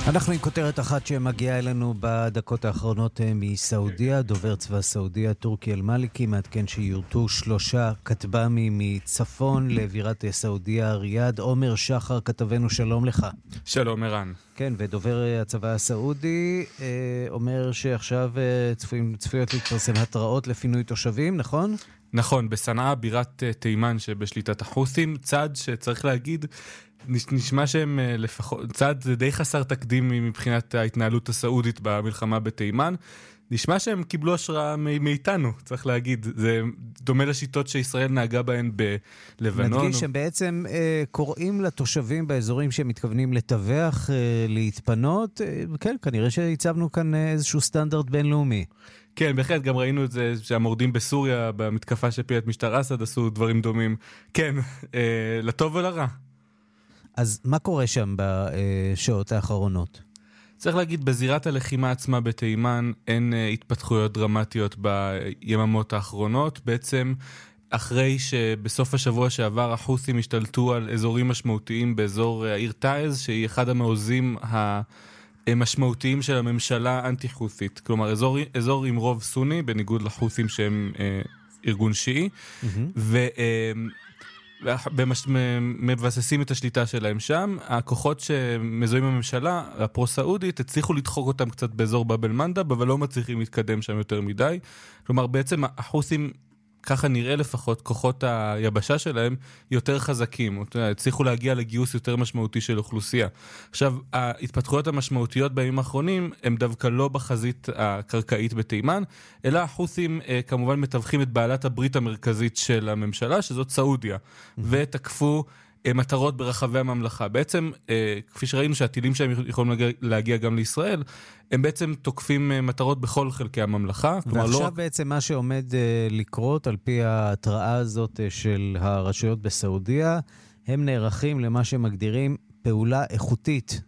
אנחנו עם כותרת אחת שמגיעה אלינו בדקות האחרונות מסעודיה. דובר צבא סעודיה טורקי אל-מאליקי מעדכן שיורטו 3 כטב"מים מצפון לבירת סעודיה ריאד. עומר שחר כתבנו, שלום לך. שלום ערן. כן, ודובר הצבא הסעודי אומר שעכשיו צפויות להתפרסם התראות לפינוי תושבים, נכון? נכון, בסנעה בירת תימן שבשליטת החות'ים, צעד שצריך להגיד נשמע שהם לפחות, צעד די חסר תקדים מבחינת ההתנהלות הסעודית במלחמה בתימן. נשמע שהם קיבלו השראה מאיתנו, צריך להגיד. זה דומה לשיטות שישראל נהגה בהן בלבנון. מדגיש שהם בעצם קוראים לתושבים באזורים שהם מתכוונים לטווח, להתפנות. כן, כנראה שהצבנו כאן איזשהו סטנדרט בינלאומי. כן, בהחלט, גם ראינו את זה שהמורדים בסוריה, במתקפה שהפילה את משטר אסד, עשו דברים דומים. כן, לטוב ולרע. אז מה קורה שם בשעות האחרונות? צריך להגיד, בזירת הלחימה עצמה בתימן אין התפתחויות דרמטיות ביממות האחרונות. בעצם אחרי שבסוף השבוע שעבר החות'ים השתלטו על אזורים משמעותיים באזור העיר טייז, שהיא אחד המעוזים המשמעותיים של הממשלה האנטי-חות'ית. כלומר, אזור עם רוב סוני, בניגוד לחות'ים שהם ארגון שיעי, מבססים את השליטה שלהם שם. הכוחות שמזוהים בממשלה, הפרו-סעודית, הצליחו לדחוק אותם קצת באזור באב אל-מנדב, אבל לא מצליחים להתקדם שם יותר מדי. כלומר, בעצם החות'ים, ככה נראה לפחות, כוחות היבשה שלהם יותר חזקים. הצליחו להגיע לגיוס יותר משמעותי של אוכלוסייה. עכשיו, ההתפתחויות המשמעותיות בימים האחרונים, הם דווקא לא בחזית הקרקעית בתימן, אלא החות'ים כמובן מתווכים את בעלת הברית המרכזית של הממשלה, שזאת סעודיה, ותקפו מטרות ברחבי הממלכה. בעצם, כפי שראינו שהטילים שהם יכולים להגיע גם לישראל, הם בעצם תוקפים מטרות בכל חלקי הממלכה. ועכשיו לא... בעצם מה שעומד לקרות, על פי ההתראה הזאת של הרשויות בסעודיה, הם נערכים למה שמגדירים פעולה איכותית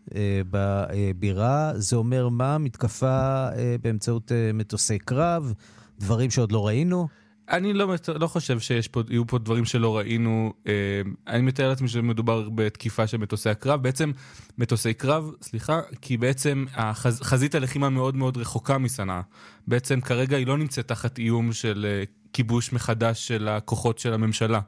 בבירה. זה אומר מה? מתקפה באמצעות מטוסי קרב, דברים שעוד לא ראינו? אני לא חושב שיהיו פה דברים שלא ראינו. אני מתאר לעצמי שמדובר בתקיפה של מטוסי הקרב. בעצם מטוסי קרב, כי בעצם חזית הלחימה מאוד מאוד רחוקה מסנעה. בעצם כרגע היא לא נמצאת תחת איום של כיבוש מחדש של הכוחות של הממשלה.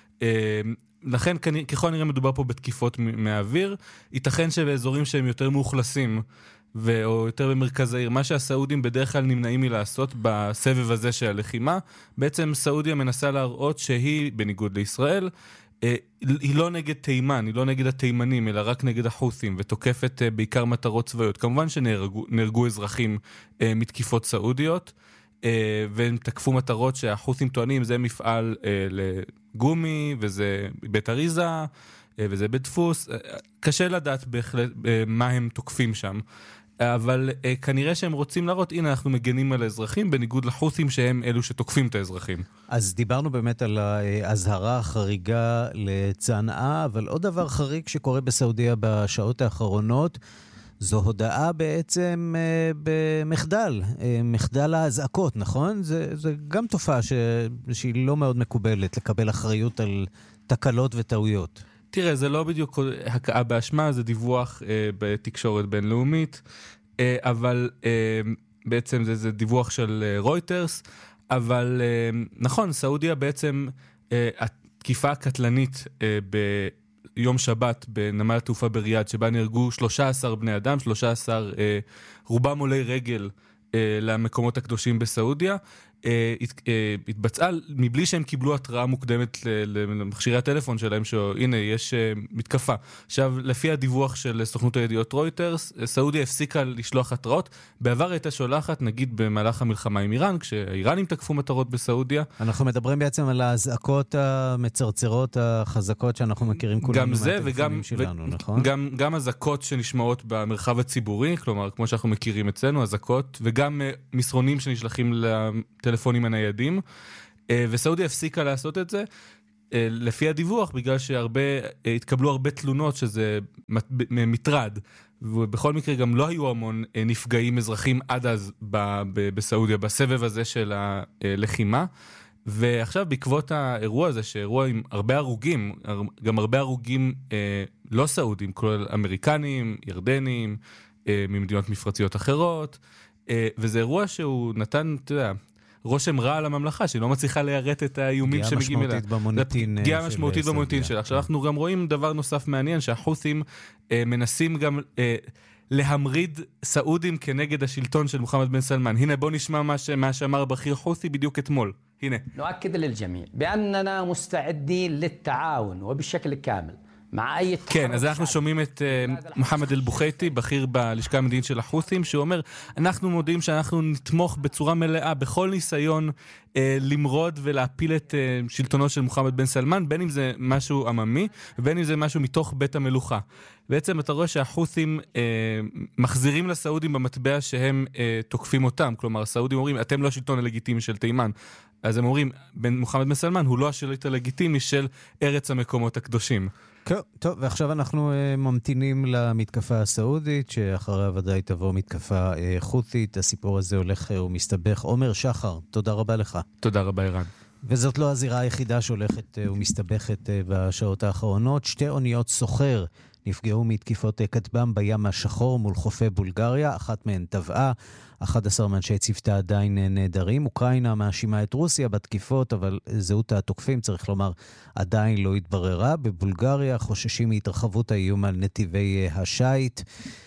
לכן ככל נראה מדובר פה בתקיפות מהאוויר. ייתכן שבאזורים שהם יותר מאוכלסים, או יותר במרכז העיר, מה שהסעודים בדרך כלל נמנעים מלעשות בסבב הזה של הלחימה, בעצם סעודיה מנסה להראות שהיא, בניגוד לישראל, היא לא נגד תימן, היא לא נגד התימנים, אלא רק נגד החות'ים, ותוקפת בעיקר מטרות צבאיות. כמובן שנהרגו אזרחים מתקיפות סעודיות, והם תקפו מטרות שהחות'ים טוענים, זה מפעל לגומי, וזה בית אריזה, וזה בדפוס. קשה לדעת בהחלט מה הם תוקפים שם. אבל כנראה שהם רוצים להראות, הנה אנחנו מגנים על האזרחים, בניגוד לחות'ים שהם אלו שתוקפים את האזרחים. אז דיברנו באמת על ההזהרה החריגה לצנעה, אבל עוד דבר חריג שקורה בסעודיה בשעות האחרונות, זו הודעה בעצם במחדל, מחדל ההזעקות, נכון? זה גם תופעה שהיא לא מאוד מקובלת, לקבל אחריות על תקלות וטעויות. תראה, זה לא בדיוק הכאה באשמה, זה דיווח בתקשורת בינלאומית, אבל בעצם זה דיווח של רויטרס, אבל נכון, סעודיה בעצם, התקיפה הקטלנית ביום שבת בנמל התעופה בריאד, שבה נהרגו 13 בני אדם, 13 רובם עולי רגל למקומות הקדושים בסעודיה, התבצעה מבלי שהם קיבלו התראה מוקדמת למכשירי הטלפון שלהם, שהנה יש מתקפה. עכשיו, לפי הדיווח של סוכנות הידיעות רויטרס, סעודיה הפסיקה לשלוח התראות. בעבר הייתה שולחת, נגיד במהלך המלחמה עם איראן, כשהאיראנים תקפו מטרות בסעודיה. אנחנו מדברים בעצם על ההזעקות המצרצרות החזקות שאנחנו מכירים כולנו מהטלפונים שלנו, נכון? גם הזעקות שנשמעות במרחב הציבורי, כלומר, כמו שאנחנו מכירים אצלנו, הזעקות, וגם מסרונים שנשלחים לטלפונים הניידים, וסעודיה הפסיקה לעשות את זה, לפי הדיווח, בגלל התקבלו הרבה תלונות שזה מטרד, ובכל מקרה גם לא היו המון נפגעים אזרחים עד אז בסעודיה, בסבב הזה של הלחימה, ועכשיו בעקבות האירוע הזה, שאירוע עם הרבה הרוגים, גם הרבה הרוגים לא סעודים, כולל אמריקנים, ירדנים, ממדינות מפרציות אחרות, וזה אירוע שהוא נתן, אתה יודע, רושם רע על הממלכה, שהיא לא מצליחה ליירט את האיומים שמגיעים אליה. פגיעה משמעותית במוניטין שלה. עכשיו אנחנו גם רואים דבר נוסף מעניין, שהחות'ים מנסים גם להמריד סעודים כנגד השלטון של מוחמד בן סלמן. הנה בוא נשמע מה שאמר בכיר חות'י בדיוק אתמול. הנה. نؤكد للجميع بأننا مستعدين للتعاون وبشكل كامل. כן, אז אנחנו שומעים את מוחמד אל-בוחייטי, בכיר בלשכה המדינית של החות'ים, שהוא אומר, אנחנו מודיעים שאנחנו נתמוך בצורה מלאה בכל ניסיון למרוד ולהפיל את שלטונו של מוחמד בן סלמן, בין אם זה משהו עממי, ובין אם זה משהו מתוך בית המלוכה. בעצם אתה רואה שהחות'ים מחזירים לסעודים במטבע שהם תוקפים אותם, כלומר הסעודים אומרים, אתם לא השלטון הלגיטימי של תימן, אז הם אומרים, מוחמד בן סלמן הוא לא השליט הלגיטימי של ארץ המקומות הקדושים. טוב, ועכשיו אנחנו ממתינים למתקפה הסעודית, שאחריה ודאי תבוא מתקפה חות'ית. הסיפור הזה הולך ומסתבך. עומר שחר, תודה רבה לך. תודה רבה, ערן. וזאת לא הזירה היחידה שהולכת ומסתבכת בשעות האחרונות. 2 אוניות סוחר נפגעו מתקיפות כטב"ם בים השחור מול חופי בולגריה, אחת מהן טבעה, 11 מאנשי צוותה עדיין נהדרים. אוקראינה מאשימה את רוסיה בתקיפות, אבל זהות התוקפים, צריך לומר, עדיין לא התבררה. בבולגריה חוששים מהתרחבות האיום על נתיבי השייט.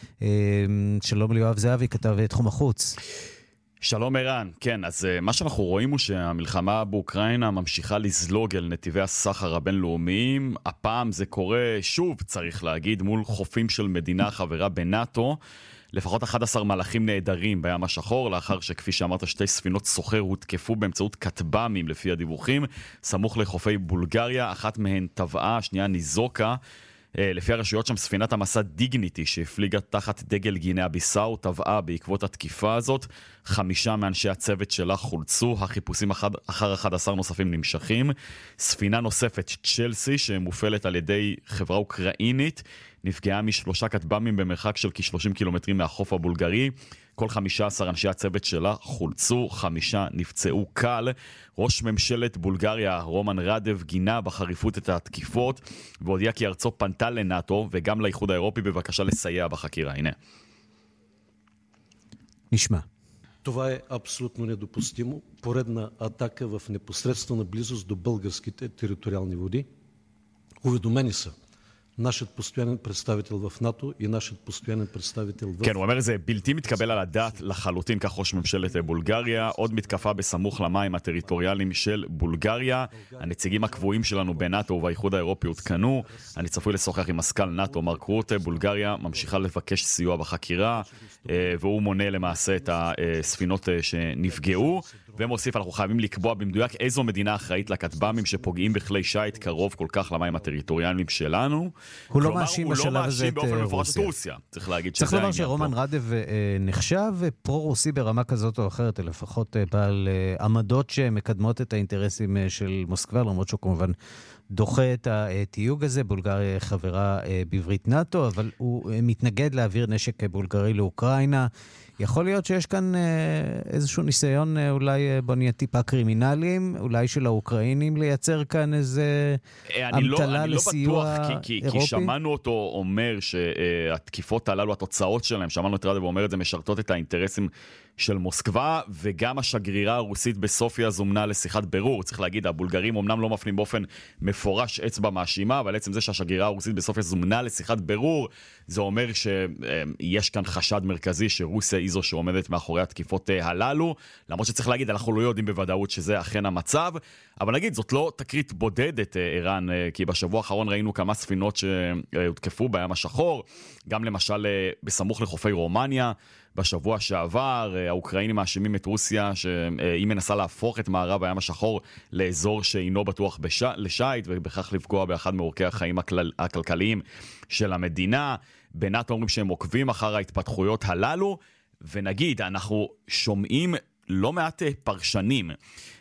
שלום ליואב זהבי, כתב תחום החוץ. שלום ערן, כן, אז מה שאנחנו רואים הוא שהמלחמה באוקראינה ממשיכה לזלוג אל נתיבי הסחר הבינלאומיים. הפעם זה קורה, שוב צריך להגיד, מול חופים של מדינה חברה בנאטו. לפחות 11 מלאכים נהדרים בים השחור, לאחר שכפי שאמרת 2 ספינות סוחר הותקפו באמצעות כטב"מים לפי הדיווחים, סמוך לחופי בולגריה, אחת מהן טבעה, השנייה ניזוקה. לפי הרשויות שם ספינת המסע דיגניטי שהפליגה תחת דגל גינאה ביסאו טבעה בעקבות התקיפה הזאת. 5 מאנשי הצוות שלה חולצו, החיפושים אחר 11 נוספים נמשכים. ספינה נוספת, צ'לסי, שמופעלת על ידי חברה אוקראינית, נפגעה מ3 כטב"מים במרחק של כ-30 קילומטרים מהחוף הבולגרי. כל 15 אנשי הצוות שלה חולצו, 5 נפצעו קל. ראש ממשלת בולגריה, רומן רדב, גינה בחריפות את התקיפות, והודיע כי ארצו פנתה לנאטו וגם לאיחוד האירופי בבקשה לסייע בחקירה. הנה. נשמע. Това е абсолютно недопустимо. Поредна атака в непосредствена близост до българските териториални води. Уведомени са нашият постоянен представител в НАТО и нашият постоянен представител в... כן, הוא אומר, זה בלתי מתקבל על הדעת לחלוטין, כך ראש ממשלת בולגריה. עוד מתקפה בסמוך למים הטריטוריאליים של בולגריה. הנציגים הקבועים שלנו בנאטו ובאיחוד האירופי הותקנו. אני צפוי לשוחח עם מזכ"ל נאטו מרק רוטה. בולגריה ממשיכה לבקש סיוע בחקירה, והוא מונה למעשה את הספינות שנפגעו. ומוסיף, אנחנו חייבים לקבוע במדויק איזו מדינה אחראית לכטב"מים שפוגעים בכלי שייט קרוב כל כך למים הטריטוריאליים שלנו. הוא לא מאשים בשלב הזה את רוסיה. צריך להגיד שזה העניין פה. צריך לומר שרומן רדב נחשב פרו-רוסי ברמה כזאת או אחרת, לפחות בעל עמדות שמקדמות את האינטרסים של מוסקבה, למרות שהוא כמובן דוחה את התיוג הזה. בולגריה חברה בברית נאטו, אבל הוא מתנגד להעביר נשק בולגרי לאוקראינה. יכול להיות שיש כאן איזשהו ניסיון, אולי בוא נהיה טיפה קרימינליים, אולי של האוקראינים לייצר כאן איזה המתלה לסיוע אירופי? כי שמענו אותו אומר שהתקיפות הללו, התוצאות שלהם, שמענו את רדב ואומר את זה, משרתות את האינטרסים של מוסקבה, וגם השגרירה הרוסית בסופיה זומנה לשיחת ברור. צריך להגיד, הבולגרים אומנם לא מפנים באופן מפורש אצבע מאשימה, אבל עצם זה שהשגרירה הרוסית בסופיה זומנה לשיחת ברור, זה אומר שיש כאן חשד מרכזי שרוסיה היא זו שעומדת מאחורי התקיפות הללו, למרות שצריך להגיד, אנחנו לא יודעים בוודאות שזה אכן המצב, אבל נגיד, זאת לא תקרית בודדת, ערן, כי בשבוע האחרון ראינו כמה ספינות שהותקפו בים השחור, גם למשל בסמוך לחופי רומניה, בשבוע שעבר, האוקראינים מאשימים את רוסיה שהיא מנסה להפוך את מערב הים השחור לאזור שאינו בטוח לשייט, ובכך לפגוע באחד מאורכי החיים הכלכליים של המדינה. בנאטו אומרים שהם עוקבים אחר ההתפתחויות הללו, ונגיד, אנחנו שומעים לא מעט פרשנים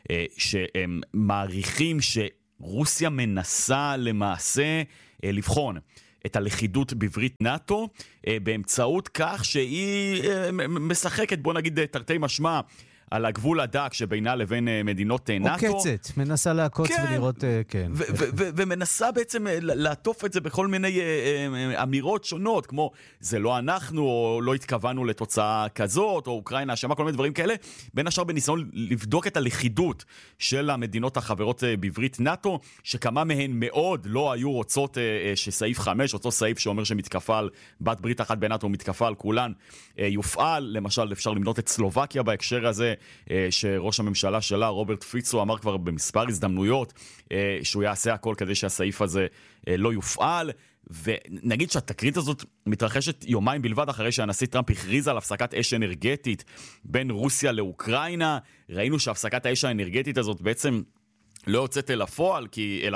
שהם מעריכים שרוסיה מנסה למעשה לבחון את הלכידות בברית נאטו, באמצעות כך שהיא משחקת, בוא נגיד תרתי משמע, על הגבול הדק שבינה לבין מדינות נאטו. עוקצת, מנסה לעקוץ ולראות, כן. ומנסה בעצם לעטוף את זה בכל מיני אמירות שונות, כמו זה לא אנחנו, או לא התכוונו לתוצאה כזאת, או אוקראינה אשמה, כל מיני דברים כאלה, בין השאר בניסיון לבדוק את הלכידות של המדינות החברות בברית נאטו, שכמה מהן מאוד לא היו רוצות שסעיף 5, אותו סעיף שאומר שמתקפה על בת ברית אחת בנאטו, מתקפה על כולן, יופעל. למשל, אפשר למנות את סלובקיה בהקשר הזה, שראש הממשלה שלה, רוברט פיצו, אמר כבר במספר הזדמנויות, שהוא יעשה הכל כדי שהסעיף הזה לא יופעל. ונגיד שהתקרית הזאת מתרחשת יומיים בלבד אחרי שהנשיא טראמפ הכריז על הפסקת אש אנרגטית בין רוסיה לאוקראינה. ראינו שהפסקת האש האנרגטית הזאת בעצם לא יוצאת אל הפועל,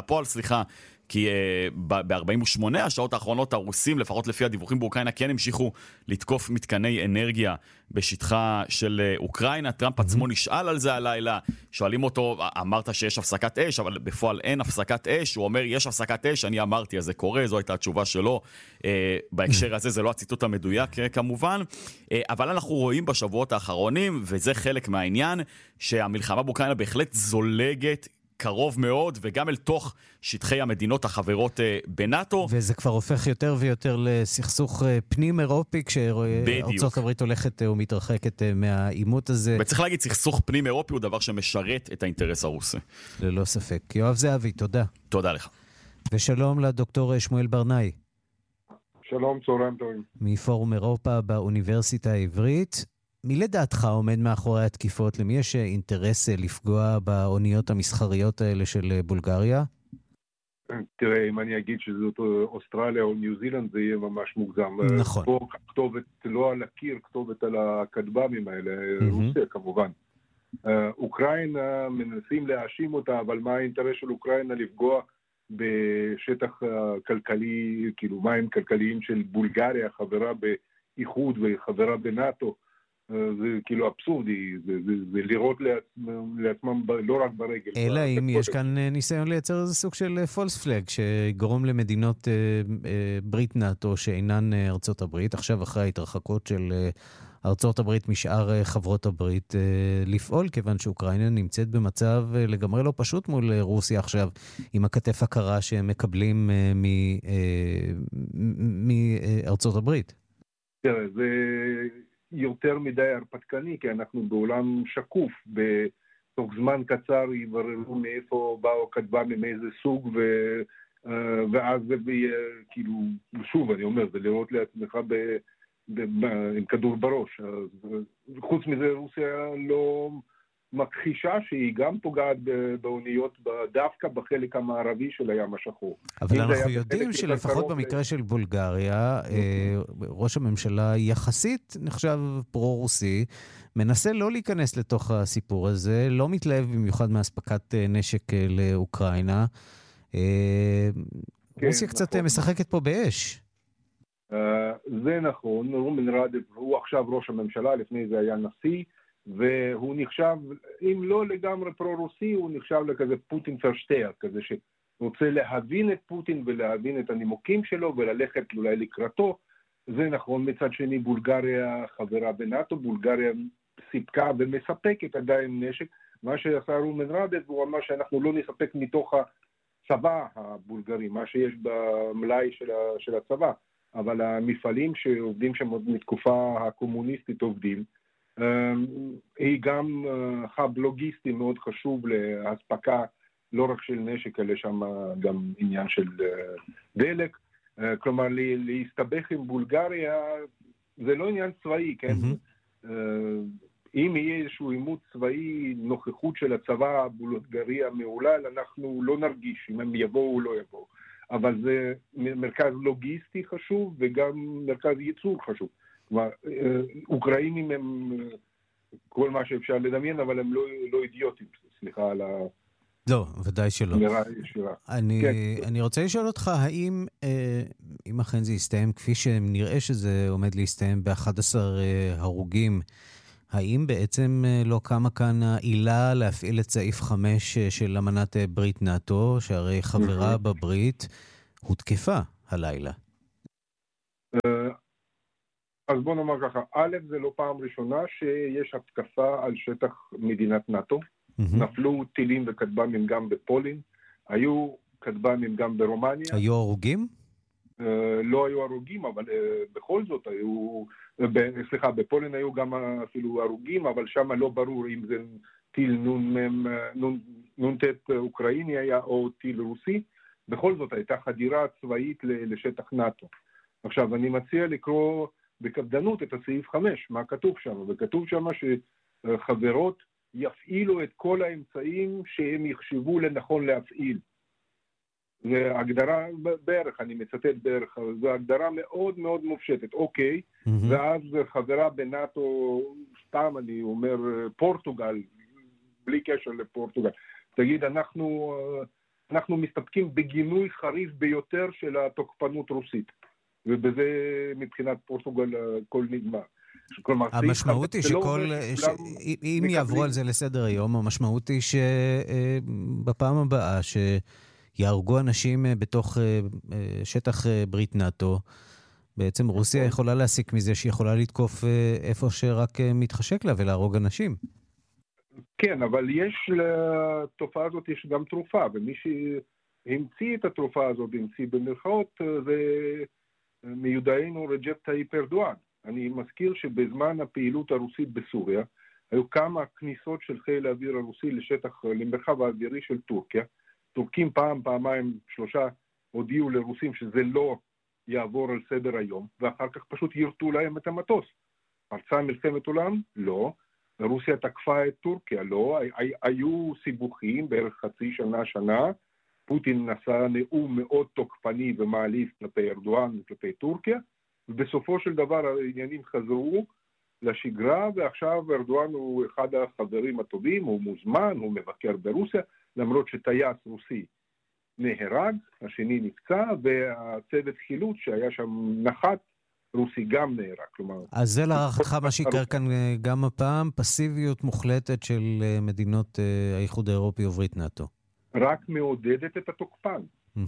כי ב-48 השעות האחרונות הרוסים, לפחות לפי הדיווחים באוקראינה, כן המשיכו לתקוף מתקני אנרגיה בשטחה של אוקראינה. טראמפ עצמו נשאל על זה הלילה, שואלים אותו, אמרת שיש הפסקת אש, אבל בפועל אין הפסקת אש. הוא אומר, יש הפסקת אש, אני אמרתי, אז זה קורה, זו הייתה התשובה שלו. בהקשר הזה זה לא הציטוט המדויק כמובן, אבל אנחנו רואים בשבועות האחרונים, וזה חלק מהעניין, שהמלחמה באוקראינה בהחלט זולגת קרוב מאוד, וגם אל תוך שטחי המדינות החברות בנאטו. וזה כבר הופך יותר ויותר לסכסוך פנים אירופי, כשארצות הברית הולכת ומתרחקת מהעימות הזה. וצריך להגיד, סכסוך פנים אירופי הוא דבר שמשרת את האינטרס הרוסי. ללא ספק. יואב זהבי, תודה. תודה לך. ושלום לדוקטור שמואל ברנאי. שלום, צהריים טובים. מפורום אירופה באוניברסיטה העברית. מי לדעתך עומד מאחורי התקיפות? למי יש אינטרס לפגוע באוניות המסחריות האלה של בולגריה? תראה, אם אני אגיד שזאת אוסטרליה או ניו זילנד, זה יהיה ממש מוגזם. נכון. פה כתובת לא על הקיר, כתובת על הכטב"מים האלה, רוסיה כמובן. אוקראינה, מנסים להאשים אותה, אבל מה האינטרס של אוקראינה לפגוע בשטח כלכלי, כאילו מים כלכליים של בולגריה, חברה באיחוד וחברה בנאטו? זה כאילו אבסורדי, זה לראות לעצמם לא רק ברגל. אלא אם יש כאן ניסיון לייצר איזה סוג של פולס פלג, שגורם למדינות ברית נאטו שאינן ארצות הברית, עכשיו אחרי ההתרחקות של ארצות הברית משאר חברות הברית, לפעול, כיוון שאוקראינה נמצאת במצב לגמרי לא פשוט מול רוסיה עכשיו, עם הכתף הקרה שהם מקבלים מארצות הברית. תראה, זה יותר מדי הרפתקני, כי אנחנו בעולם שקוף, בתוך זמן קצר יבררו מאיפה באו הכטב"מים, מאיזה סוג, ואז זה יהיה, כאילו, שוב אני אומר, זה לראות לעצמך עם כדור בראש. חוץ מזה רוסיה לא מכחישה שהיא גם פוגעת באוניות דווקא בחלק המערבי של הים השחור. אבל אנחנו יודעים שלפחות במקרה של בולגריה, ראש הממשלה יחסית נחשב פרו-רוסי, מנסה לא להיכנס לתוך הסיפור הזה, לא מתלהב במיוחד מהספקת נשק לאוקראינה. רוסיה קצת משחקת פה באש. זה נכון, רומן רדב הוא עכשיו ראש הממשלה, לפני זה היה נשיא, והוא נחשב, אם לא לגמרי פרו-רוסי, הוא נחשב לכזה פוטין פרשטייר, כזה שרוצה להבין את פוטין ולהבין את הנימוקים שלו וללכת אולי לקראתו. זה נכון. מצד שני, בולגריה חברה בנאטו, בולגריה סיפקה ומספקת עדיין נשק. מה שעשה רומן רדב, הוא אמר שאנחנו לא נספק מתוך הצבא הבולגרי, מה שיש במלאי של הצבא, אבל המפעלים שעובדים שם מתקופה הקומוניסטית עובדים, היא גם חב לוגיסטי מאוד חשוב להספקה לא רק של נשק, אלא שם גם עניין של דלק. כלומר, להסתבך עם בולגריה זה לא עניין צבאי, כן? אם יהיה איזשהו עימות צבאי, נוכחות של הצבא הבולגרי המעולל, אנחנו לא נרגיש אם הם יבואו או לא יבואו. אבל זה מרכז לוגיסטי חשוב וגם מרכז ייצור חשוב. כלומר, אוקראינים הם כל מה שאפשר לדמיין, אבל הם לא אידיוטים, סליחה על ה... לא, ודאי שלא. אני רוצה לשאול אותך, האם, אם אכן זה יסתיים, כפי שנראה שזה עומד להסתיים ב-11 הרוגים, האם בעצם לא קמה כאן העילה להפעיל את סעיף 5 של אמנת ברית נאטו, שהרי חברה בברית הותקפה הלילה? אז בוא נאמר ככה, א', זה לא פעם ראשונה שיש התקפה על שטח מדינת נאטו. נפלו טילים וכטב"מים גם בפולין, היו כטב"מים גם ברומניה. היו הרוגים? לא היו הרוגים, אבל בכל זאת היו, בפולין היו גם אפילו הרוגים, אבל שם לא ברור אם זה טיל נ"ט אוקראיני היה או טיל רוסי. בכל זאת הייתה חדירה צבאית לשטח נאטו. עכשיו, אני מציע לקרוא בקפדנות את הסעיף 5, מה כתוב שם, וכתוב שם שחברות יפעילו את כל האמצעים שהם יחשבו לנכון להפעיל. זה הגדרה בערך, אני מצטט בערך, זו הגדרה מאוד מאוד מופשטת, אוקיי, ואז חברה בנאטו, סתם אני אומר פורטוגל, בלי קשר לפורטוגל, תגיד, אנחנו מסתפקים בגינוי חריף ביותר של התוקפנות רוסית, ובזה מבחינת פורטוגל הכל נגמר. המשמעות היא אם יעברו על זה לסדר היום, המשמעות היא שבפעם הבאה שיהרגו אנשים בתוך שטח ברית נאטו, בעצם רוסיה יכולה להסיק מזה שהיא יכולה לתקוף איפה שרק מתחשק לה ולהרוג אנשים. כן, אבל יש לתופעה הזאת יש גם תרופה, ומי שהמציא את התרופה הזאת, המציא במרכאות, זה מיודענו רג'פ טאיפ ארדואן. אני מזכיר שבזמן הפעילות הרוסית בסוריה, היו כמה כניסות של חיל האוויר הרוסי למרחב האווירי של טורקיה. טורקים פעמיים, שלושה הודיעו לרוסים שזה לא יעבור על סדר היום, ואחר כך פשוט ירתו להם את המטוס. פרצה מלחמת עולם? לא. רוסיה תקפה את טורקיה? לא. היו סיבוכים בערך חצי שנה. פוטין נשא נאום מאוד תוקפני ומעליב כלפי ארדואן וכלפי טורקיה, ובסופו של דבר העניינים חזרו לשגרה, ועכשיו ארדואן הוא אחד החברים הטובים, הוא מוזמן, הוא מבקר ברוסיה, למרות שטייס רוסי נהרג, השני נפצע, והצוות חילוץ שהיה שם נחת רוסי גם נהרג. כלומר, אז זה להערכתך מה שיקר כאן גם הפעם, פסיביות מוחלטת של מדינות האיחוד האירופי וברית נאטו. רק מעודדת את התוקפן.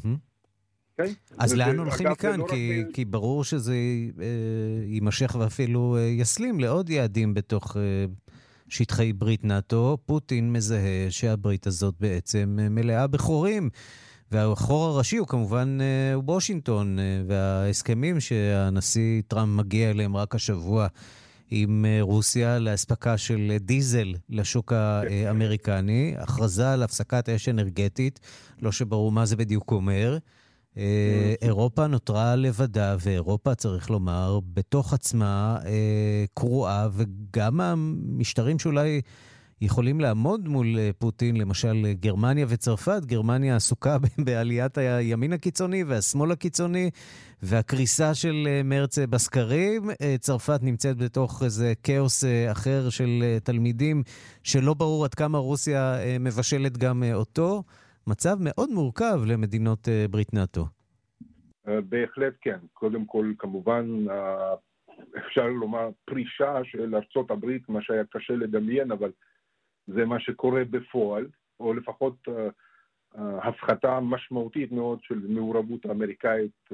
אז לאן הולכים מכאן? כי ברור שזה יימשך ואפילו יסלים לעוד יעדים בתוך שטחי ברית נאטו. פוטין מזהה שהברית הזאת בעצם מלאה בחורים, והחור הראשי הוא כמובן וושינגטון, וההסכמים שהנשיא טראמפ מגיע אליהם רק השבוע עם רוסיה להספקה של דיזל לשוק האמריקני, הכרזה על הפסקת אש אנרגטית, לא שברור מה זה בדיוק אומר. אירופה נותרה לבדה, ואירופה, צריך לומר, בתוך עצמה קרועה, וגם המשטרים שאולי יכולים לעמוד מול פוטין, למשל גרמניה וצרפת, גרמניה עסוקה בעליית הימין הקיצוני והשמאל הקיצוני, והקריסה של מרץ בסקרים, צרפת נמצאת בתוך איזה כאוס אחר של תלמידים, שלא ברור עד כמה רוסיה מבשלת גם אותו, מצב מאוד מורכב למדינות ברית נאטו. בהחלט כן. קודם כל, כמובן, אפשר לומר פרישה של ארצות הברית, מה שהיה קשה לדמיין, אבל זה מה שקורה בפועל, או לפחות הפחתה משמעותית מאוד של מעורבות האמריקאית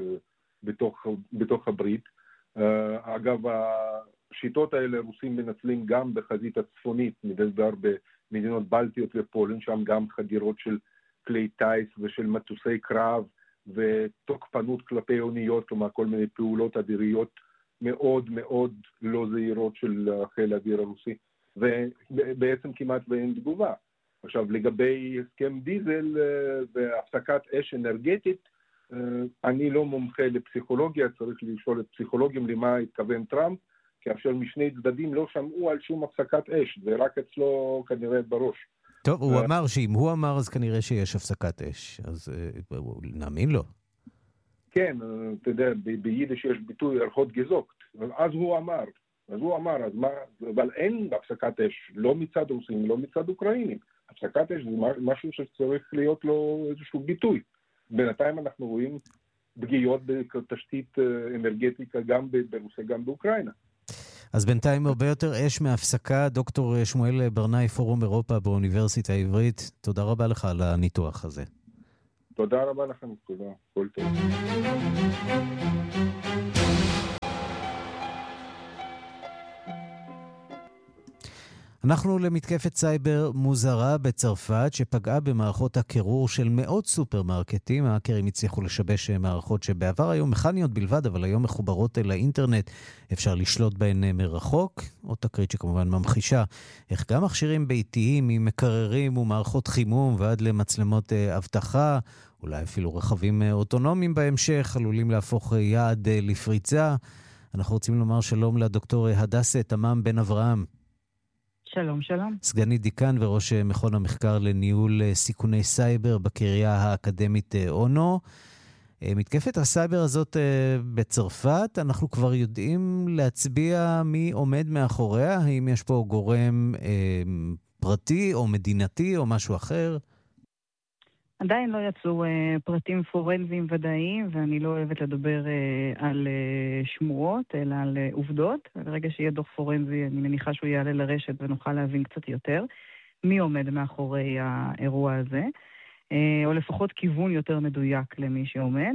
בתוך הברית. אגב, השיטות האלה רוסים מנצלים גם בחזית הצפונית, מדבר במדינות בלטיות ופולין, שם גם חדירות של כלי טייס ושל מטוסי קרב ותוקפנות כלפי אוניות, כלומר כל מיני פעולות אדיריות מאוד מאוד לא זהירות של חיל האוויר הרוסי, ובעצם כמעט ואין תגובה. עכשיו, לגבי הסכם דיזל והפסקת אש אנרגטית, אני לא מומחה לפסיכולוגיה, צריך לשאול את פסיכולוגים למה התכוון טראמפ, כאשר משני צדדים לא שמעו על שום הפסקת אש, זה רק אצלו כנראה בראש. טוב, הוא אמר שאם הוא אמר, אז כנראה שיש הפסקת אש, אז נאמין לו. כן, אתה יודע, ביידיש יש ביטוי ערכות גזוקט, אז הוא אמר, אז מה, אבל אין הפסקת אש, לא מצד רוסים, לא מצד אוקראינים. הפסקת אש זה משהו שצריך להיות לו איזשהו ביטוי. בינתיים אנחנו רואים פגיעות בתשתית אנרגטיקה גם ברוסיה, גם באוקראינה. אז בינתיים הרבה יותר אש מהפסקה. דוקטור שמואל ברנאי, פורום אירופה באוניברסיטה העברית, תודה רבה לך על הניתוח הזה. תודה רבה לכם, תודה, כל טוב. אנחנו למתקפת סייבר מוזרה בצרפת שפגעה במערכות הקירור של מאות סופרמרקטים. ההאקרים הצליחו לשבש מערכות שבעבר היו מכניות בלבד, אבל היום מחוברות אל האינטרנט. אפשר לשלוט בהן מרחוק. עוד תקרית שכמובן ממחישה איך גם מכשירים ביתיים ממקררים ומערכות חימום ועד למצלמות אבטחה, אולי אפילו רכבים אוטונומיים בהמשך, עלולים להפוך יעד לפריצה. אנחנו רוצים לומר שלום לדוקטור הדס תמם בן אברהם. שלום, שלום. סגנית דיקן וראש מכון המחקר לניהול סיכוני סייבר בקריה האקדמית אונו. מתקפת הסייבר הזאת בצרפת, אנחנו כבר יודעים להצביע מי עומד מאחוריה? האם יש פה גורם פרטי או מדינתי או משהו אחר? עדיין לא יצאו פרטים פורנזיים ודאיים, ואני לא אוהבת לדבר על שמועות, אלא על עובדות. ברגע שיהיה דוח פורנזי, אני מניחה שהוא יעלה לרשת ונוכל להבין קצת יותר מי עומד מאחורי האירוע הזה, או לפחות כיוון יותר מדויק למי שעומד.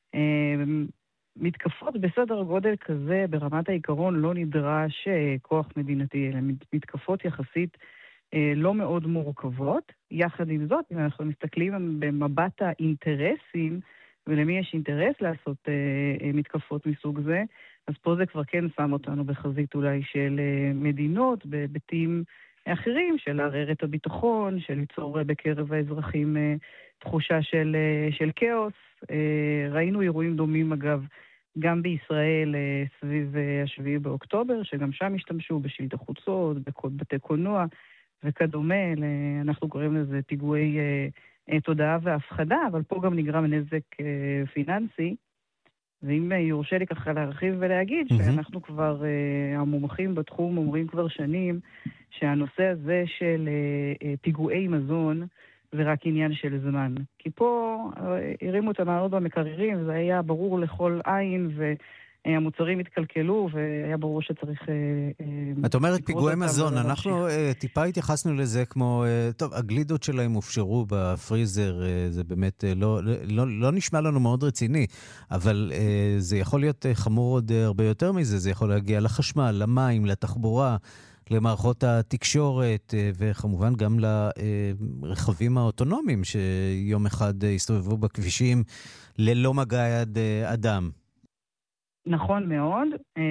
מתקפות בסדר גודל כזה, ברמת העיקרון לא נדרש כוח מדינתי, אלא מתקפות יחסית לא מאוד מורכבות. יחד עם זאת, אם אנחנו מסתכלים במבט האינטרסים, ולמי יש אינטרס לעשות מתקפות מסוג זה, אז פה זה כבר כן שם אותנו בחזית אולי של מדינות, בהיבטים אחרים, של לערער את הביטחון, של ליצור בקרב האזרחים תחושה של כאוס. ראינו אירועים דומים אגב, גם בישראל סביב השביעי באוקטובר, שגם שם השתמשו בשלטי חוצות, בתי קולנוע, וכדומה, אנחנו קוראים לזה פיגועי תודעה והפחדה, אבל פה גם נגרם נזק פיננסי, ואם יורשה לי ככה להרחיב ולהגיד שאנחנו כבר, המומחים בתחום אומרים כבר שנים, שהנושא הזה של פיגועי מזון זה רק עניין של זמן. כי פה הרימו את המעלות במקררים, וזה היה ברור לכל עין, המוצרים התקלקלו, והיה ברור שצריך... את אומרת פיגועי מזון, אנחנו טיפה התייחסנו לזה כמו, טוב, הגלידות שלהם הופשרו בפריזר, זה באמת לא נשמע לנו מאוד רציני, אבל זה יכול להיות חמור עוד הרבה יותר מזה, זה יכול להגיע לחשמל, למים, לתחבורה, למערכות התקשורת, וכמובן גם לרכבים האוטונומיים, שיום אחד הסתובבו בכבישים ללא מגע יד אדם. נכון מאוד.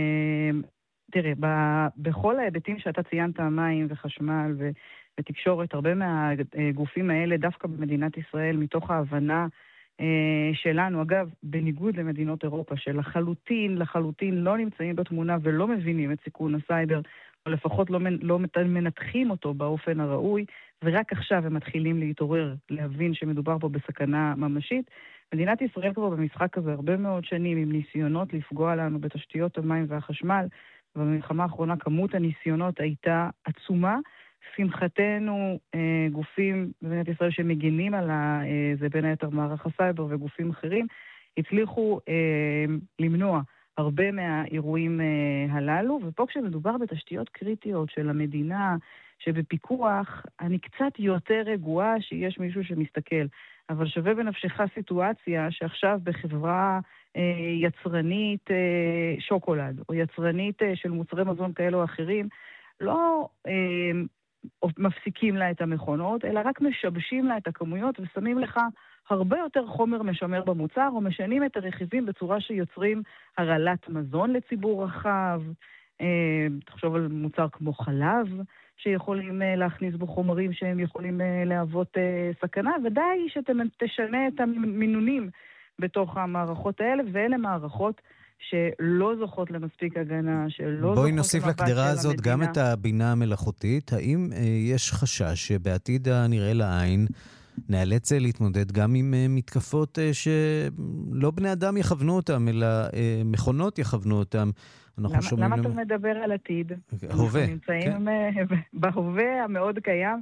תראה, בכל ההיבטים שאתה ציינת, מים וחשמל ותקשורת, הרבה מהגופים האלה, דווקא במדינת ישראל, מתוך ההבנה שלנו, אגב, בניגוד למדינות אירופה, שלחלוטין לא נמצאים בתמונה ולא מבינים את סיכון הסייבר, או לפחות לא מנתחים אותו באופן הראוי, ורק עכשיו הם מתחילים להתעורר, להבין שמדובר פה בסכנה ממשית. מדינת ישראל כבר במשחק הזה הרבה מאוד שנים עם ניסיונות לפגוע לנו בתשתיות המים והחשמל, ובמלחמה האחרונה כמות הניסיונות הייתה עצומה. שמחתנו, גופים במדינת ישראל שמגינים על זה בין היתר מערך הסייבר וגופים אחרים, הצליחו למנוע הרבה מהאירועים הללו, ופה כשמדובר בתשתיות קריטיות של המדינה, שבפיקוח, אני קצת יותר רגועה שיש מישהו שמסתכל. אבל שווה בנפשך סיטואציה שעכשיו בחברה יצרנית שוקולד, או יצרנית של מוצרי מזון כאלו או אחרים, לא מפסיקים לה את המכונות, אלא רק משבשים לה את הכמויות ושמים לך הרבה יותר חומר משמר במוצר, או משנים את הרכיבים בצורה שיוצרים הרעלת מזון לציבור רחב. תחשוב על מוצר כמו חלב, שיכולים להכניס בו חומרים שהם יכולים להוות סכנה, ודי שתשנה את המינונים בתוך המערכות האלה, ואלה מערכות שלא זוכות למספיק הגנה, בואי נוסיף לקדרה הזאת גם את הבינה המלאכותית. האם יש חשש שבעתיד הנראה לעין נאלץ להתמודד גם עם מתקפות שלא בני אדם יכוונו אותם, אלא מכונות יכוונו אותם? למה אתה מדבר על עתיד? הווה. אנחנו נמצאים בהווה המאוד קיים.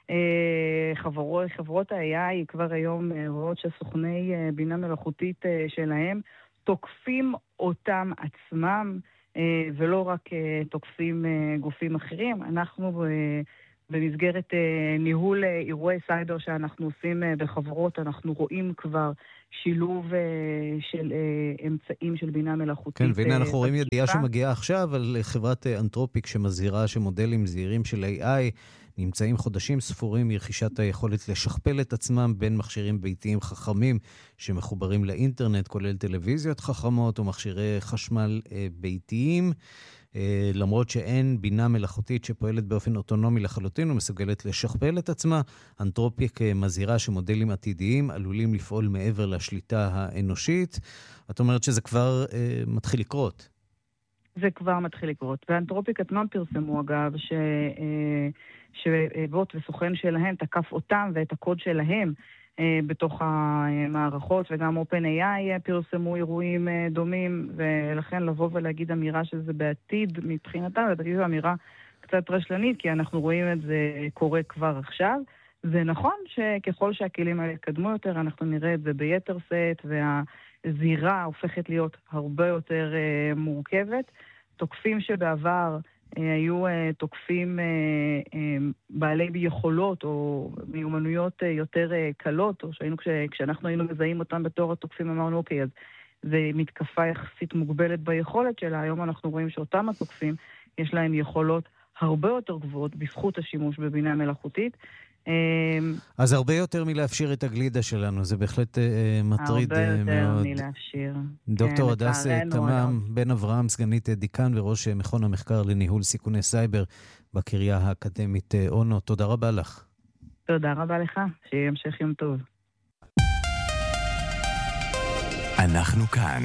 חברות ה-AI כבר היום רואות שסוכני בינה מלאכותית שלהם תוקפים אותם עצמם, ולא רק תוקפים גופים אחרים. אנחנו במסגרת ניהול אירועי סייבר שאנחנו עושים בחברות, אנחנו רואים כבר שילוב של אמצעים של בינה מלאכותית. כן, והנה אנחנו רואים ידיעה שמגיעה עכשיו על חברת אנתרופיק שמזהירה שמודלים זהירים של AI נמצאים חודשים ספורים מרכישת היכולת לשכפל את עצמם בין מכשירים ביתיים חכמים שמחוברים לאינטרנט, כולל טלוויזיות חכמות ומכשירי חשמל ביתיים. למרות שאין בינה מלאכותית שפועלת באופן אוטונומי לחלוטין ומסוגלת לשכפל את עצמה, אנתרופיק מזהירה שמודלים עתידיים עלולים לפעול מעבר לשליטה האנושית. את אומרת שזה כבר מתחיל לקרות. זה כבר מתחיל לקרות. ואנתרופיק עצמם פרסמו אגב שבוט וסוכן שלהם תקף אותם ואת הקוד שלהם בתוך המערכות, וגם OpenAI פרסמו אירועים דומים, ולכן לבוא ולהגיד אמירה שזה בעתיד מבחינתם, לדעתי זו אמירה קצת רשלנית, כי אנחנו רואים את זה קורה כבר עכשיו. זה נכון שככל שהכלים האלה יתקדמו יותר, אנחנו נראה את זה ביתר סט, והזירה הופכת להיות הרבה יותר מורכבת. תוקפים שבעבר היו תוקפים בעלי יכולות או מיומנויות יותר קלות, או כשאנחנו היינו מזהים אותם בתור התוקפים, אמרנו אוקיי, אז זה מתקפה יחסית מוגבלת ביכולת שלה. היום אנחנו רואים שאותם התוקפים יש להם יכולות הרבה יותר גבוהות בזכות השימוש בבינה מלאכותית. אז הרבה יותר מלהפשיר את הגלידה שלנו, זה בהחלט מטריד מאוד. הרבה יותר מלהפשיר. דוקטור הדס תמם בן אברהם, סגנית דיקן וראש מכון המחקר לניהול סיכוני סייבר בקריה האקדמית אונו. תודה רבה לך. תודה רבה לך, שיהיה המשך יום טוב. אנחנו כאן.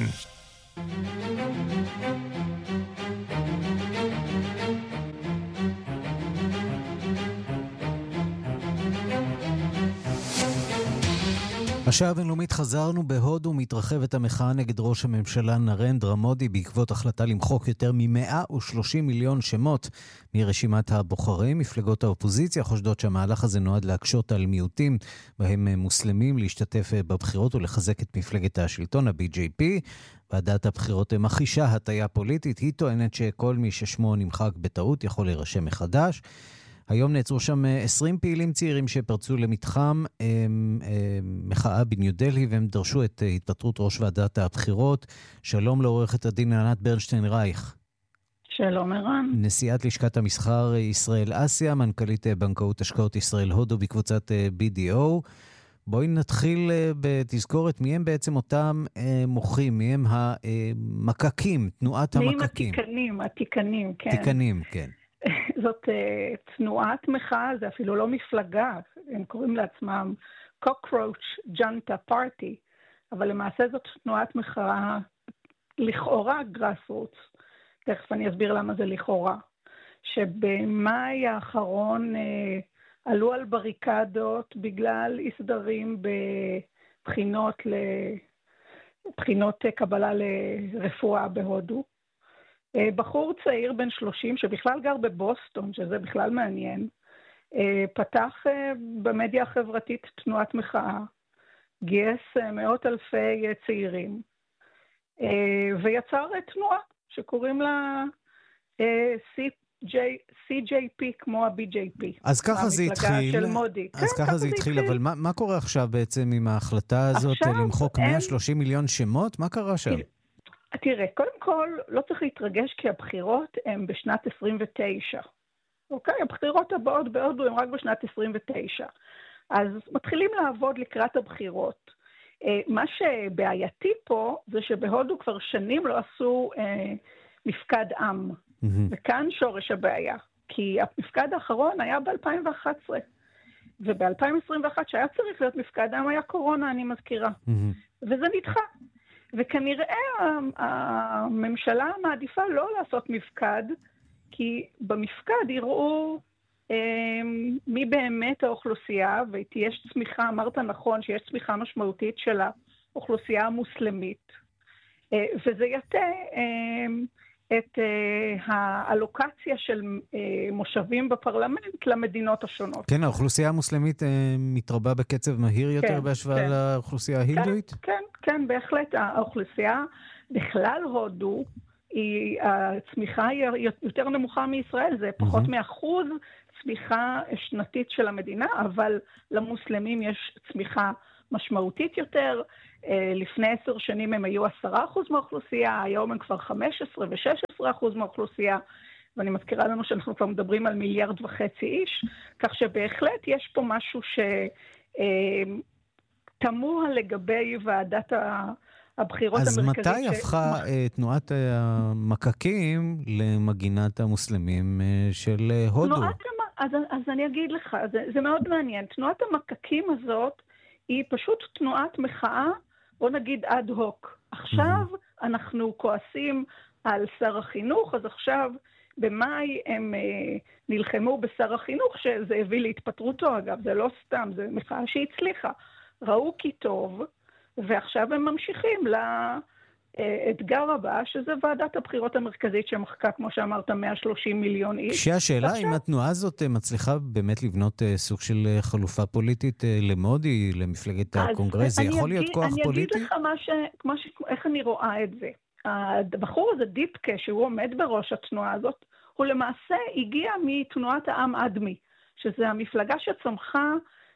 השעה הבינלאומית חזרנו. בהודו מתרחבת המחאה נגד ראש הממשלה נרנדרה מודי בעקבות החלטה למחוק יותר מ-130 מיליון שמות מרשימת הבוחרים. מפלגות האופוזיציה חושדות שהמהלך הזה נועד להקשות על מיעוטים בהם מוסלמים להשתתף בבחירות ולחזק את מפלגת השלטון, ה-BJP. ועדת הבחירות מכחישה הטיה פוליטית. היא טוענת שכל מי ששמו נמחק בטעות יכול להירשם מחדש. היום נעצרו שם 20 פעילים צעירים שפרצו למתחם מחאה בניו דלהי, והם דרשו את התפטרות ראש ועדת הבחירות. שלום לעורכת הדין ענת ברנשטיין רייך. שלום ערן. נשיאת לשכת המסחר ישראל אסיה, מנכ"לית בנקאות השקעות ישראל הודו בקבוצת BDO. בואי נתחיל בתזכורת מי הם בעצם אותם מוחים, מי הם המקקים, תנועת המקקים. מי הם התיקנים, כן. תיקנים, כן. זאת תנועת מחאה, זה אפילו לא מפלגה, הם קוראים לעצמם Cockroach Junta Party, אבל למעשה זאת תנועת מחאה לכאורה grassroots. תכף אני אסביר למה זה לכאורה. שבמאי האחרון עלו על בריקדות בגלל הסדרים בבחינות קבלה לרפואה בהודו. בחור צעיר בן 30 שבכלל גר בבוסטון, שזה בכלל מעניין, פתח במדיה החברתית תנועת מחאה, גייס מאות אלפי צעירים, ויצר תנועה שקוראים לה CJP, כמו ה-BJP. אז ככה זה התחיל. של מודי. אז כן, ככה זה התחיל, אבל מה קורה עכשיו בעצם עם ההחלטה הזאת למחוק 130 מיליון שמות? מה קרה שם? תראה, קודם כל, לא צריך להתרגש כי הבחירות הן בשנת 29. אוקיי? הבחירות הבאות בהודו הן רק בשנת 29. אז מתחילים לעבוד לקראת הבחירות. מה שבעייתי פה זה שבהודו כבר שנים לא עשו מפקד עם. וכאן שורש הבעיה. כי המפקד האחרון היה ב-2011. וב-2021 שהיה צריך להיות מפקד עם היה קורונה, אני מזכירה. וזה נדחה. וכנראה הממשלה מעדיפה לא לעשות מפקד, כי במפקד יראו מי באמת האוכלוסייה, ויש צמיחה, אמרת נכון, שיש צמיחה משמעותית של האוכלוסייה המוסלמית, וזה יתה את האלוקציה של מושבים בפרלמנט למדינות השונות. כן, האוכלוסייה המוסלמית מתרבה בקצב מהיר יותר בהשוואה לאוכלוסייה ההינדואית? כן, בהחלט. האוכלוסייה בכלל הודו הצמיחה היא יותר נמוכה מישראל, זה פחות מ1% צמיחה שנתית של המדינה, אבל למוסלמים יש צמיחה משמעותית יותר. לפני 10 שנים הם היו 10% מהאוכלוסייה, היום הם כבר 15 ו-16% מהאוכלוסייה, ואני מזכירה לנו שאנחנו כבר מדברים על 1.5 מיליארד איש, כך שבהחלט יש פה משהו שתמוה לגבי ועדת הבחירות המרכזית. אז מתי הפכה תנועת המקקים למגינת המוסלמים של הודו? אז אני אגיד לך, זה מאוד מעניין. תנועת המקקים הזאת היא פשוט תנועת מחאה, בוא נגיד אד הוק. עכשיו אנחנו כועסים על שר החינוך, אז עכשיו במאי הם נלחמו בשר החינוך, שזה הביא להתפטרותו, אגב, זה לא סתם, זה מחאה שהצליחה. ראו כי טוב, ועכשיו הם ממשיכים לאתגר הבא, שזה ועדת הבחירות המרכזית שמחקה, כמו שאמרת, 130 מיליון איש. כשהשאלה אם התנועה הזאת מצליחה באמת לבנות סוג של חלופה פוליטית למודי, למפלגת הקונגרס, זה יכול להיות כוח פוליטי? אני אגיד לך איך אני רואה את זה. הבחור הזה, דיפקה, שהוא עומד בראש התנועה הזאת, הוא למעשה הגיע מתנועת העם אדמי, שזה המפלגה שצמחה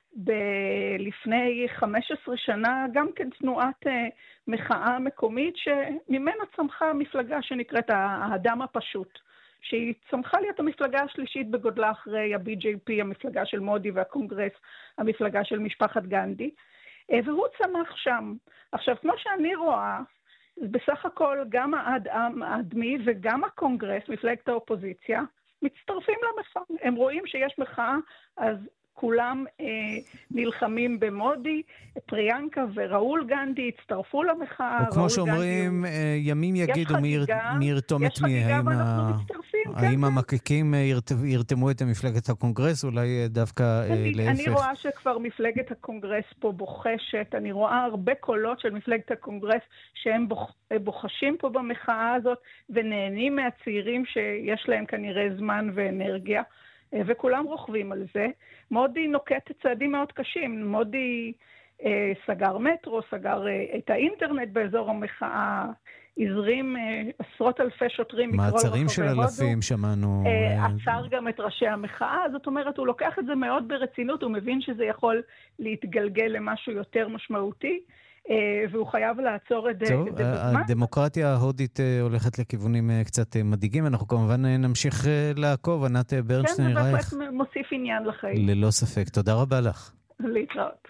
לפני 15 שנה, גם כן תנועת מחאה מקומית, שממנה צמחה מפלגה שנקראת האדם הפשוט, שהיא צמחה להיות המפלגה השלישית בגודלה אחרי ה-BJP, המפלגה של מודי והקונגרס, המפלגה של משפחת גנדי, והוא צמח שם. עכשיו, כמו שאני רואה, בסך הכל גם העם האדמי וגם הקונגרס, מפלגת האופוזיציה, מצטרפים למחאה. הם רואים שיש מחאה, אז כולם נלחמים במודי, פריאנקה וראול גנדי הצטרפו למחאה. או כמו שאומרים, ימים יגידו מי ירתום את מי, האם המקקים ירתמו את מפלגת הקונגרס, אולי דווקא להפך. אני רואה שכבר מפלגת הקונגרס פה בוחשת, אני רואה הרבה קולות של מפלגת הקונגרס שהם בוחשים פה במחאה הזאת, ונהנים מהצעירים שיש להם כנראה זמן ואנרגיה. וכולם רוכבים על זה. מודי נוקט צעדים מאוד קשים. מודי סגר מטרו, סגר את האינטרנט באזור המחאה, הזרים עשרות אלפי שוטרים מכל רחבי הודו. מעצרים של אלפים שמענו. עצר גם את ראשי המחאה, זאת אומרת, הוא לוקח את זה מאוד ברצינות, הוא מבין שזה יכול להתגלגל למשהו יותר משמעותי, והוא חייב לעצור את זה. טוב, הדמוקרטיה ההודית הולכת לכיוונים קצת מדאיגים, אנחנו כמובן נמשיך לעקוב. ענת ברנשטיין רייך. כן, זה מוסיף עניין לחיים. ללא ספק, תודה רבה לך. להתראות.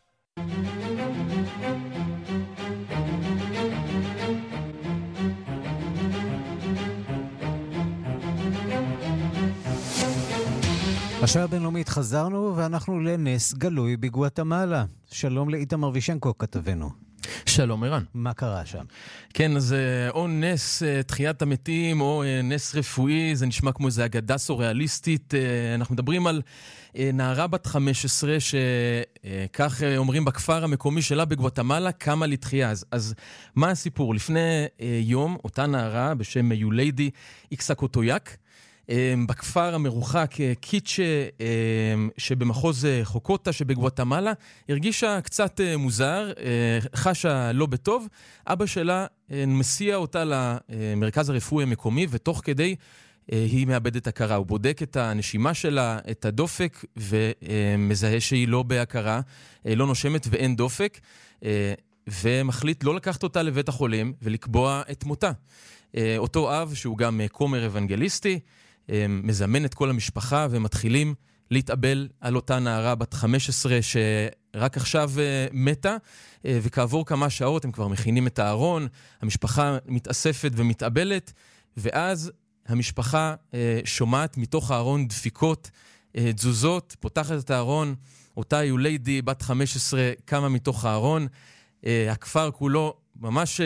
השעה הבינלאומית חזרנו ואנחנו לנס גלוי בגואטמלה. שלום לאיתמר וישנקו כתבנו. שלום ערן. מה קרה שם? כן, אז או נס תחיית המתים או נס רפואי, זה נשמע כמו איזו אגדה סוריאליסטית. אנחנו מדברים על נערה בת 15 שכך אומרים בכפר המקומי שלה בגואטמלה קמה לתחייה. אז מה הסיפור? לפני יום אותה נערה בשם יוליידי איקסקוטויאק, בכפר המרוחק קיצ'ה שבמחוז חוקוטה שבגואטמלה, הרגישה קצת מוזר, חשה לא בטוב. אבא שלה מסיע אותה למרכז הרפואי המקומי, ותוך כדי היא מאבדת הכרה. הוא בודק את הנשימה שלה, את הדופק, ומזהה שהיא לא בהכרה, לא נושמת ואין דופק, ומחליט לא לקחת אותה לבית החולים ולקבוע את מותה. אותו אב, שהוא גם כומר אוונגליסטי, מזמן את כל המשפחה ומתחילים להתאבל על אותה נערה בת 15 שרק עכשיו מתה, וכעבור כמה שעות הם כבר מכינים את הארון, המשפחה מתאספת ומתאבלת, ואז המשפחה שומעת מתוך הארון דפיקות, תזוזות, פותחת את הארון, אותה יוליידי בת 15 קמה מתוך הארון, הכפר כולו ממש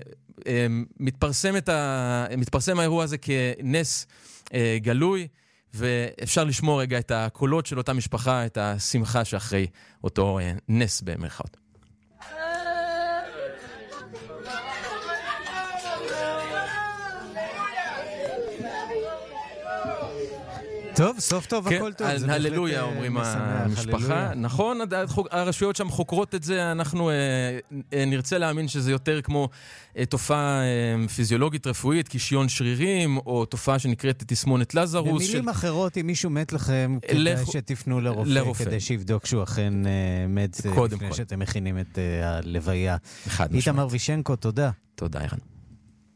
מתפרסם האירוע הזה כנס גלוי, ואפשר לשמור רגע את הקולות של אותה משפחה, את השמחה שאחרי אותו נס במרכאות. טוב, סוף טוב, הכל טוב. הללויה, אומרים המשפחה. נכון, הרשויות שם חוקרות את זה, אנחנו נרצה להאמין שזה יותר כמו תופעה פיזיולוגית רפואית, קישיון שרירים, או תופעה שנקראת תסמונת לזרוס. במילים אחרות, אם מישהו מת לכם, כדאי שתפנו לרופא, כדי שיבדוק שהוא אכן מת, לפני שאתם מכינים את הלוויה. איתמר וישנקו, תודה. תודה, אירן.